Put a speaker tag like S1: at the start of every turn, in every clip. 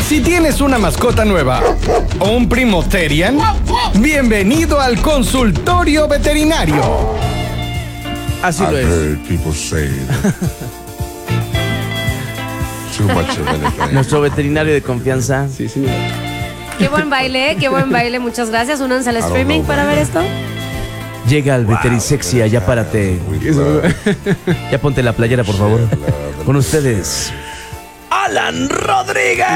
S1: Si tienes una mascota nueva o un primo Terian, bienvenido al consultorio veterinario.
S2: Así lo es.
S3: Heard people say too much of anything.
S2: Nuestro veterinario de confianza.
S4: Sí, señor.
S5: Qué buen baile, muchas gracias. Únanse al streaming para ver esto.
S2: Llega al Veterisexy, allá párate. Ya ponte la playera, por favor. Con ustedes, Alan Rodríguez.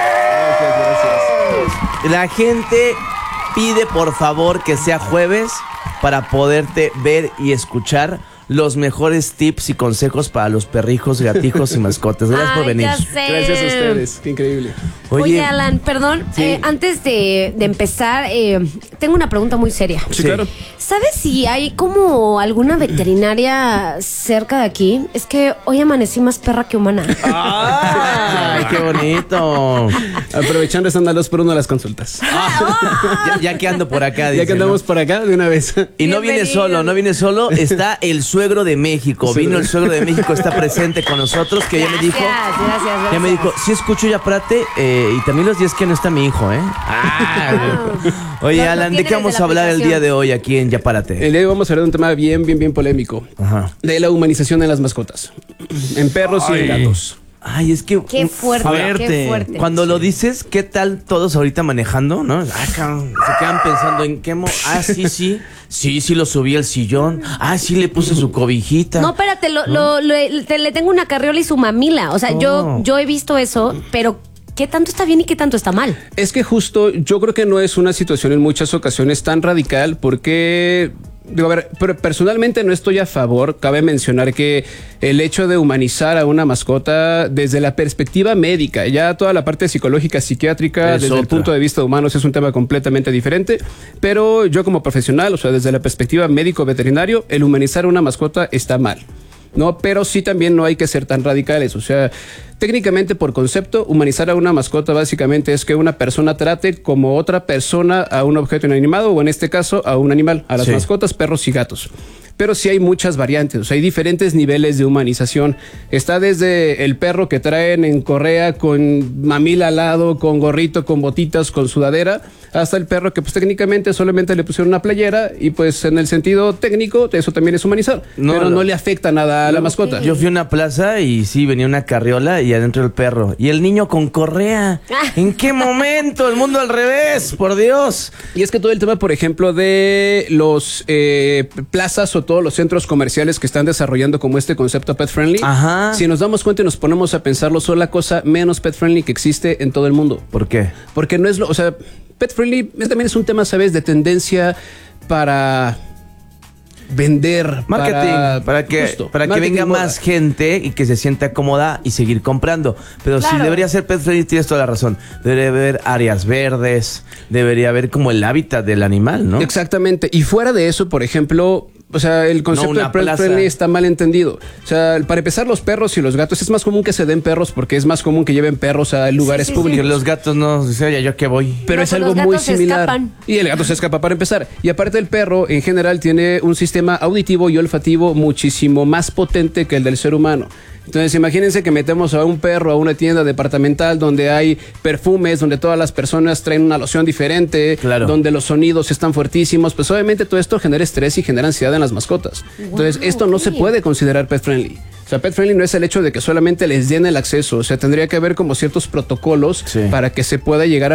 S2: La gente pide por favor que sea jueves para poderte ver y escuchar los mejores tips y consejos para los perrijos, gatijos y mascotas. Gracias por venir.
S5: Ya sé.
S4: Gracias a ustedes. Qué increíble.
S5: Oye, Alan, perdón, antes de empezar, tengo una pregunta muy seria.
S4: Sí, claro.
S5: ¿Sabes si hay como alguna veterinaria cerca de aquí? Es que hoy amanecí más perra que humana.
S2: ¡Ay, qué bonito!
S4: Aprovechando están a 2 por 1 las consultas.
S2: Ya que ando por acá,
S4: Ya
S2: dice,
S4: que andamos
S2: ¿no?
S4: por acá de una vez.
S2: Y no viene
S5: Bienvenido.
S2: solo, está el suegro de México.
S4: Sí.
S2: Vino el suegro de México, está presente con nosotros, que ya me dijo.
S5: Gracias.
S2: Ya me dijo, sí escucho ya Prate, y también los días que no está mi hijo, ¿eh? Oye,
S5: Lo
S2: Alan, ¿de
S5: tiene
S2: qué vamos
S5: desde
S2: a
S5: la
S2: hablar el
S5: aplicación.
S2: día de hoy aquí en Ya Párate?
S4: El día de hoy vamos a hablar de un tema bien polémico.
S2: Ajá.
S4: De la humanización en las mascotas. En perros y en gatos.
S2: Ay, es que...
S5: Qué fuerte, qué fuerte.
S2: Cuando lo dices, ¿qué tal todos ahorita manejando, no? Ah, cabrón, se quedan pensando en qué... Sí, lo subí al sillón. Ah, sí, le puse su cobijita.
S5: No, espérate, le tengo una carriola y su mamila. O sea, yo he visto eso, pero ¿qué tanto está bien y qué tanto está mal?
S4: Es que justo yo creo que no es una situación en muchas ocasiones tan radical porque... Digo, a ver, pero personalmente no estoy a favor. Cabe mencionar que el hecho de humanizar a una mascota desde la perspectiva médica, ya toda la parte psicológica, psiquiátrica,
S2: Es
S4: desde el
S2: otra.
S4: punto de vista de humanos es un tema completamente diferente. Pero yo como profesional, o sea, desde la perspectiva médico-veterinario, el humanizar a una mascota está mal. No, pero sí también no hay que ser tan radicales. O sea, técnicamente por concepto, humanizar a una mascota básicamente es que una persona trate como otra persona a un objeto inanimado o en este caso a un animal, a las mascotas, perros y gatos. Pero sí hay muchas variantes, o sea, hay diferentes niveles de humanización. Está desde el perro que traen en correa con mamila al lado, con gorrito, con botitas, con sudadera, hasta el perro que pues técnicamente solamente le pusieron una playera y pues en el sentido técnico eso también es humanizar, pero no le afecta nada a la mascota.
S2: Yo fui a una plaza y sí, venía una carriola y adentro el perro. Y el niño con correa. ¿En qué momento? El mundo al revés, por Dios.
S4: Y es que todo el tema, por ejemplo, de los plazas o todos los centros comerciales que están desarrollando como este concepto pet friendly,
S2: Ajá.
S4: si nos damos cuenta y nos ponemos a pensarlo, son la cosa menos pet friendly que existe en todo el mundo.
S2: ¿Por qué?
S4: Porque no es lo, o sea, pet friendly también es un tema, ¿sabes?, de tendencia para vender,
S2: Marketing, para que venga más gente y que se sienta cómoda y seguir comprando. Pero sí debería ser pet friendly, tienes toda la razón. Debería haber áreas verdes, debería haber como el hábitat del animal, ¿no?
S4: Exactamente. Y fuera de eso, por ejemplo, o sea, el concepto de pet friendly está mal entendido. O sea, para empezar, los perros y los gatos es más común que se den perros porque es más común que lleven perros a lugares públicos.
S2: Que los gatos no, dice, oye, ¿yo qué voy?
S4: Pero es algo muy similar. Y el gato se escapa para empezar. Y aparte el perro en general tiene un sistema auditivo y olfativo muchísimo más potente que el del ser humano. Entonces imagínense que metemos a un perro a una tienda departamental donde hay perfumes, donde todas las personas traen una loción diferente, donde los sonidos están fuertísimos, pues obviamente todo esto genera estrés y genera ansiedad en las mascotas. Entonces esto no se puede considerar pet friendly. O sea, pet friendly no es el hecho de que solamente les den el acceso, o sea, tendría que haber como ciertos protocolos para que se pueda llegar a